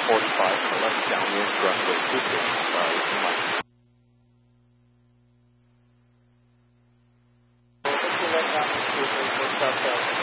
45 for left downwind, runway 26, Lima. Left downwind 26,